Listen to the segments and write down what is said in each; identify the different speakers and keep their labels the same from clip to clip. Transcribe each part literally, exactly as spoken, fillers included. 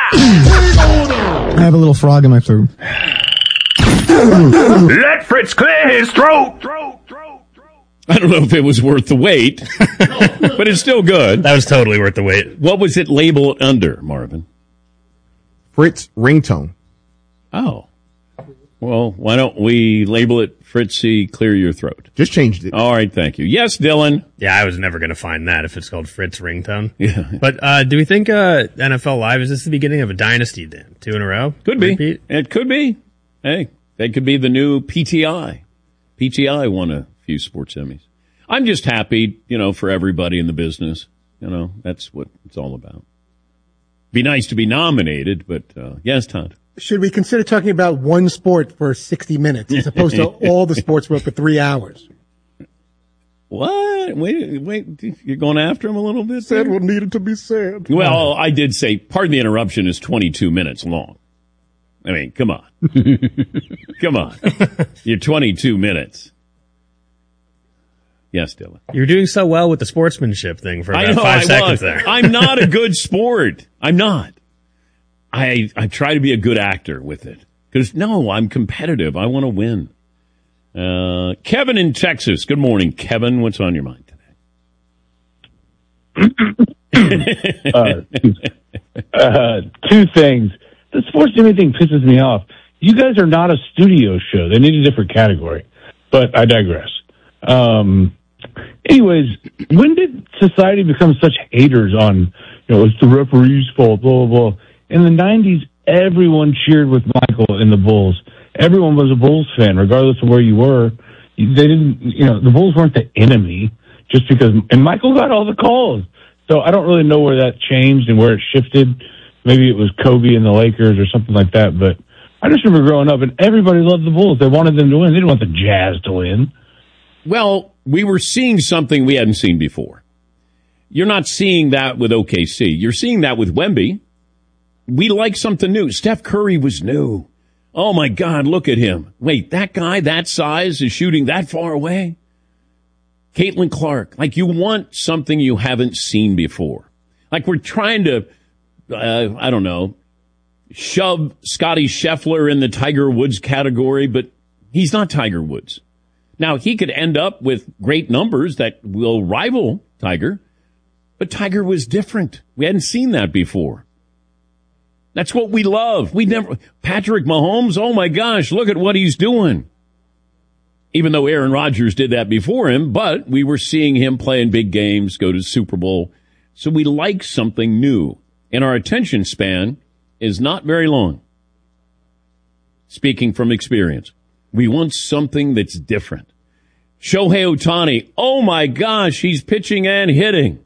Speaker 1: I have a little frog in my throat.
Speaker 2: Let Fritz clear his throat.
Speaker 3: I don't know if it was worth the wait, but it's still good.
Speaker 4: That was totally worth the wait.
Speaker 3: What was it labeled under, Marvin?
Speaker 1: Fritz ringtone.
Speaker 3: Oh. Well, why don't we label it Fritzy Clear Your Throat?
Speaker 1: Just changed it.
Speaker 3: All right, thank you. Yes, Dylan.
Speaker 4: Yeah, I was never going to find that if it's called Fritz ringtone.
Speaker 3: Yeah.
Speaker 4: But uh, do we think uh, N F L Live, is this the beginning of a dynasty then? Two in a row?
Speaker 3: Could be.
Speaker 4: Repeat?
Speaker 3: It could be. Hey, that could be the new P T I. P T I won a few sports Emmys. I'm just happy, you know, for everybody in the business. You know, that's what it's all about. Be nice to be nominated, but uh, yes, Todd.
Speaker 5: Should we consider talking about one sport for sixty minutes as opposed to all the sports were for three hours?
Speaker 3: What? Wait, wait, you're going after him a little bit?
Speaker 5: Said what needed to be said.
Speaker 3: Well, I did say, pardon the interruption, is twenty-two minutes long. I mean, come on. Come on. You're twenty-two minutes. Yes, Dylan.
Speaker 4: You're doing so well with the sportsmanship thing for about
Speaker 3: I know,
Speaker 4: five
Speaker 3: I
Speaker 4: seconds
Speaker 3: was.
Speaker 4: there.
Speaker 3: I'm not a good sport. I'm not. I I try to be a good actor with it. Because, no, I'm competitive. I want to win. Uh, Kevin in Texas. Good morning, Kevin. What's on your mind today?
Speaker 6: uh, uh, two things. The sports Jimmy thing pisses me off. You guys are not a studio show. They need a different category. But I digress. Um, anyways, when did society become such haters on, you know, it's the referee's fault, blah, blah, blah. In the nineties, everyone cheered with Michael in the Bulls. Everyone was a Bulls fan, regardless of where you were. They didn't, you know, the Bulls weren't the enemy just because, and Michael got all the calls. So I don't really know where that changed and where it shifted. Maybe it was Kobe and the Lakers or something like that. But I just remember growing up and everybody loved the Bulls. They wanted them to win. They didn't want the Jazz to win.
Speaker 3: Well, we were seeing something we hadn't seen before. You're not seeing that with O K C. You're seeing that with Wemby. We like something new. Steph Curry was new. Oh, my God, look at him. Wait, that guy that size is shooting that far away? Caitlin Clark. Like, you want something you haven't seen before. Like, we're trying to, uh, I don't know, shove Scotty Scheffler in the Tiger Woods category, but he's not Tiger Woods. Now, he could end up with great numbers that will rival Tiger, but Tiger was different. We hadn't seen that before. That's what we love. We never, Patrick Mahomes, oh my gosh, look at what he's doing. Even though Aaron Rodgers did that before him, but we were seeing him play in big games, go to the Super Bowl. So we like something new. And our attention span is not very long. Speaking from experience. We want something that's different. Shohei Ohtani, oh my gosh, he's pitching and hitting.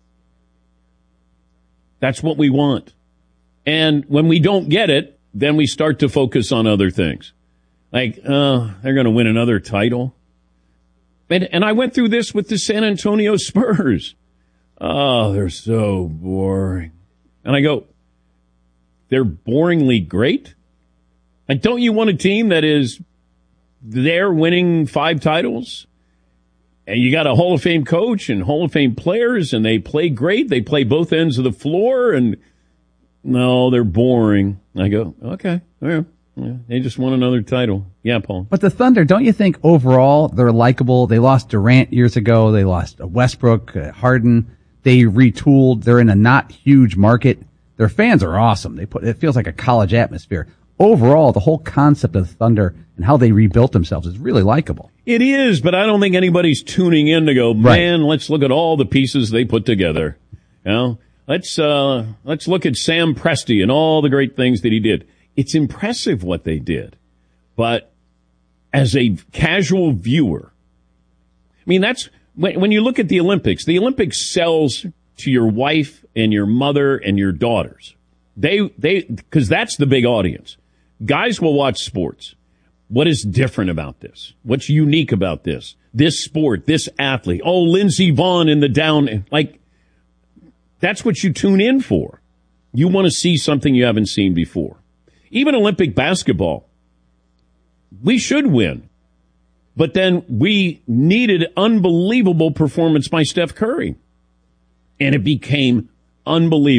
Speaker 3: That's what we want. And when we don't get it, then we start to focus on other things. Like, uh, they're going to win another title. And, and I went through this with the San Antonio Spurs. Oh, they're so boring. And I go, they're boringly great? And don't you want a team that is there winning five titles? And you got a Hall of Fame coach and Hall of Fame players, and they play great. They play both ends of the floor, and no, they're boring. I go, okay, yeah, yeah, they just won another title. Yeah, Paul.
Speaker 7: But the Thunder, don't you think overall they're likable? They lost Durant years ago. They lost Westbrook, uh, Harden. They retooled. They're in a not huge market. Their fans are awesome. They put, it feels like a college atmosphere. Overall, the whole concept of the Thunder and how they rebuilt themselves is really likable.
Speaker 3: It is, but I don't think anybody's tuning in to go, man, right. Let's look at all the pieces they put together. You know, let's, uh, let's look at Sam Presti and all the great things that he did. It's impressive what they did. But as a casual viewer, I mean, that's when, when you look at the Olympics, the Olympics sells to your wife and your mother and your daughters. They, they, because that's the big audience. Guys will watch sports. What is different about this? What's unique about this? This sport, this athlete. Oh, Lindsey Vonn in the down. Like, that's what you tune in for. You want to see something you haven't seen before. Even Olympic basketball. We should win. But then we needed unbelievable performance by Steph Curry. And it became unbelievable.